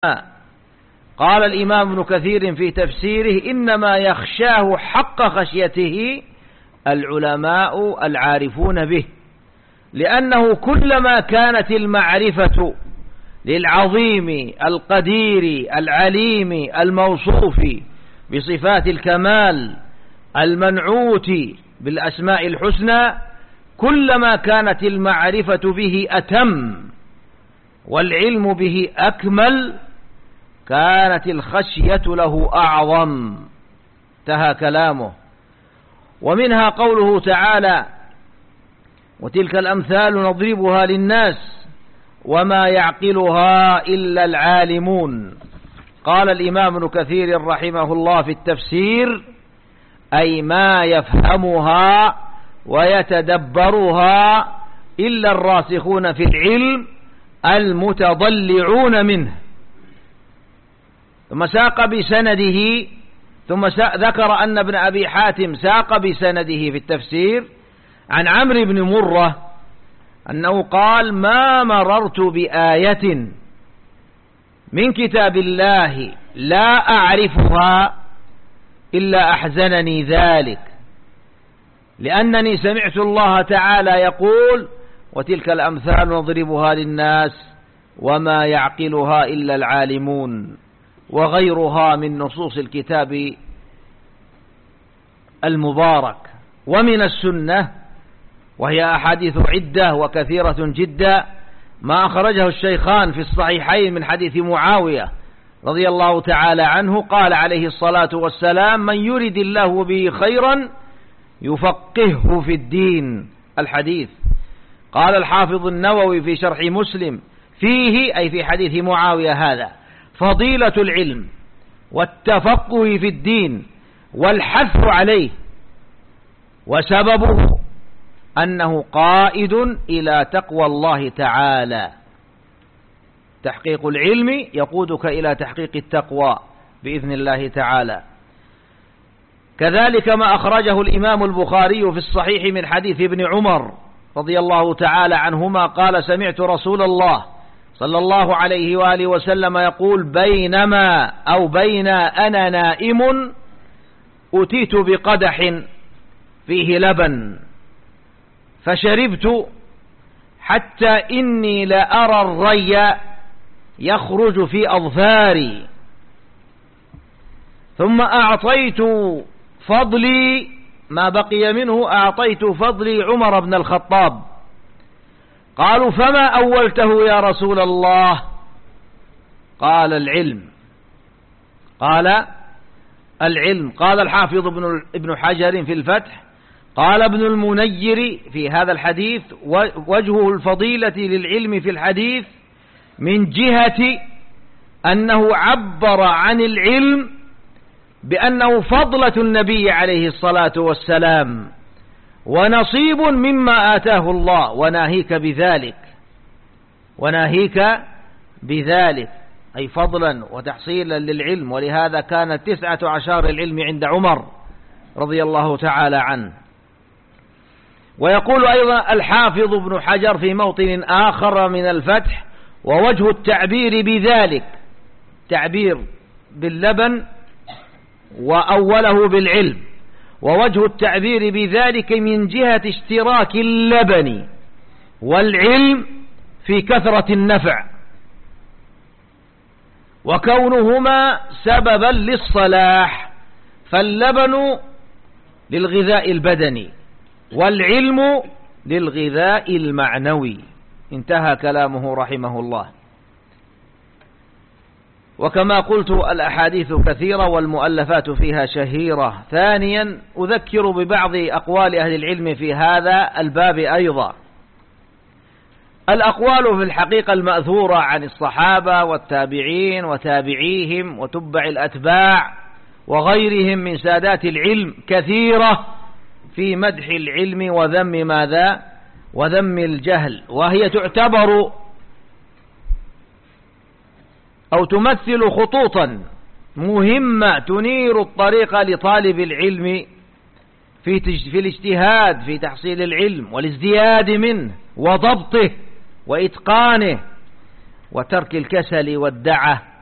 قال الإمام ابن كثير في تفسيره: إنما يخشاه حق خشيته العلماء العارفون به، لأنه كلما كانت المعرفة للعظيم القدير العليم الموصوف بصفات الكمال المنعوت بالأسماء الحسنى، كلما كانت المعرفة به أتم والعلم به أكمل، كانت الخشية له أعظم. انتهى كلامه. ومنها قوله تعالى: وتلك الأمثال نضربها للناس وما يعقلها إلا العالمون. قال الإمام ابن كثير رحمه الله في التفسير: أي ما يفهمها ويتدبرها إلا الراسخون في العلم المتضلعون منه. ثم ساق بسنده، ثم ذكر أن ابن أبي حاتم ساق بسنده في التفسير عن عمرو بن مرة أنه قال: ما مررت بآية من كتاب الله لا أعرفها إلا أحزنني ذلك، لأنني سمعت الله تعالى يقول: وتلك الأمثال نضربها للناس وما يعقلها إلا العالمون، وغيرها من نصوص الكتاب المبارك. ومن السنة، وهي أحاديث عدة وكثيرة جدا، ما أخرجه الشيخان في الصحيحين من حديث معاوية رضي الله تعالى عنه قال عليه الصلاة والسلام: من يرد الله به خيرا يفقهه في الدين. الحديث. قال الحافظ النووي في شرح مسلم: فيه، أي في حديث معاوية هذا، فضيلة العلم والتفقه في الدين والحث عليه، وسببه أنه قائد إلى تقوى الله تعالى. تحقيق العلم يقودك إلى تحقيق التقوى بإذن الله تعالى. كذلك ما أخرجه الإمام البخاري في الصحيح من حديث ابن عمر رضي الله تعالى عنهما قال: سمعت رسول الله صلى الله عليه وآله وسلم يقول: بينما أو بين أنا نائم أتيت بقدح فيه لبن فشربت حتى إني لأرى الري يخرج في أظفاري، ثم أعطيت فضلي ما بقي منه، أعطيت فضلي عمر بن الخطاب. قالوا: فما أولته يا رسول الله؟ قال: العلم. قال: العلم. قال الحافظ ابن حجر في الفتح: قال ابن المنير في هذا الحديث: وجهه الفضيلة للعلم في الحديث من جهة أنه عبر عن العلم بأنه فضلة النبي عليه الصلاة والسلام ونصيب مما آتاه الله، وناهيك بذلك، وناهيك بذلك، أي فضلا وتحصيلا للعلم. ولهذا كانت 19 العلم عند عمر رضي الله تعالى عنه. ويقول أيضا الحافظ ابن حجر في موطن آخر من الفتح: ووجه التعبير بذلك، تعبير باللبن وأوله بالعلم، ووجه التعبير بذلك من جهة اشتراك اللبن والعلم في كثرة النفع، وكونهما سببا للصلاح، فاللبن للغذاء البدني والعلم للغذاء المعنوي. انتهى كلامه رحمه الله. وكما قلت الأحاديث كثيرة والمؤلفات فيها شهيرة. ثانيا، أذكر ببعض أقوال أهل العلم في هذا الباب أيضا. الأقوال في الحقيقة المأثورة عن الصحابة والتابعين وتابعيهم وتبع الأتباع وغيرهم من سادات العلم كثيرة في مدح العلم وذم ماذا؟ وذم الجهل، وهي تعتبر أو تمثل خطوطا مهمة تنير الطريق لطالب العلم في الاجتهاد في تحصيل العلم والازدياد منه وضبطه وإتقانه وترك الكسل والدعة